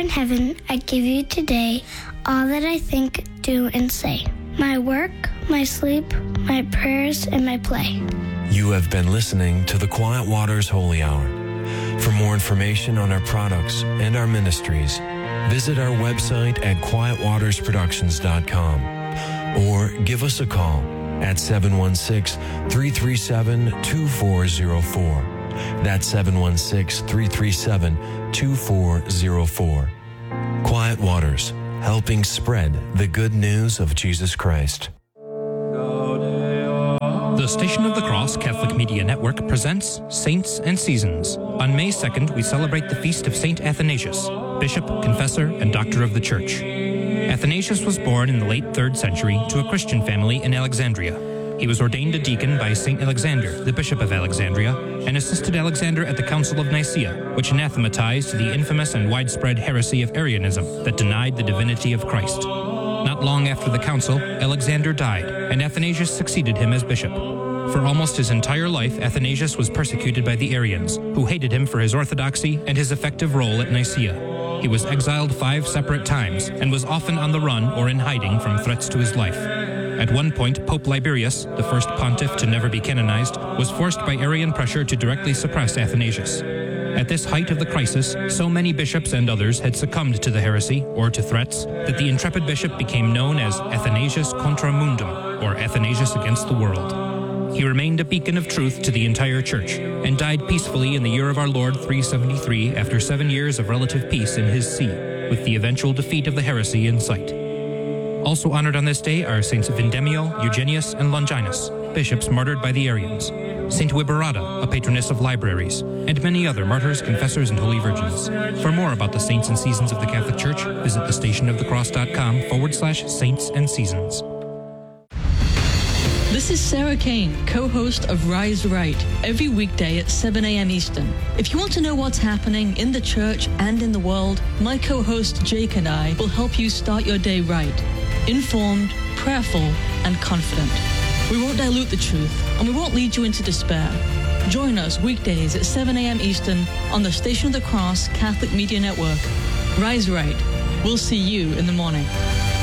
in heaven, I give you today all that I think, do, and say. My work, my sleep, my prayers, and my play. You have been listening to the Quiet Waters Holy Hour. For more information on our products and our ministries, visit our website at quietwatersproductions.com or give us a call at 716-337-2404. That's 716-337-2404. Quiet Waters, helping spread the good news of Jesus Christ. The Station of the Cross Catholic Media Network presents Saints and Seasons. On May 2nd, we celebrate the feast of Saint Athanasius, Bishop, Confessor, and Doctor of the Church. Athanasius was born in the late 3rd century to a Christian family in Alexandria. He was ordained a deacon by St. Alexander, the Bishop of Alexandria, and assisted Alexander at the Council of Nicaea, which anathematized the infamous and widespread heresy of Arianism that denied the divinity of Christ. Not long after the council, Alexander died, and Athanasius succeeded him as bishop. For almost his entire life, Athanasius was persecuted by the Arians, who hated him for his orthodoxy and his effective role at Nicaea. He was exiled 5 separate times and was often on the run or in hiding from threats to his life. At one point, Pope Liberius, the first pontiff to never be canonized, was forced by Arian pressure to directly suppress Athanasius. At this height of the crisis, so many bishops and others had succumbed to the heresy, or to threats, that the intrepid bishop became known as Athanasius contra mundum, or Athanasius against the world. He remained a beacon of truth to the entire church, and died peacefully in the year of our Lord 373 after 7 years of relative peace in his see, with the eventual defeat of the heresy in sight. Also honored on this day are Saints Vindemio, Eugenius, and Longinus, bishops martyred by the Arians, Saint Wiberata, a patroness of libraries, and many other martyrs, confessors, and holy virgins. For more about the saints and seasons of the Catholic Church, visit thestationofthecross.com/saints and seasons. This is Sarah Kane, co-host of Rise Right, every weekday at 7 a.m. Eastern. If you want to know what's happening in the church and in the world, my co-host Jake and I will help you start your day right, informed, prayerful, and confident. We won't dilute the truth, and we won't lead you into despair. Join us weekdays at 7 a.m. Eastern on the Station of the Cross Catholic Media Network. Rise Right. We'll see you in the morning.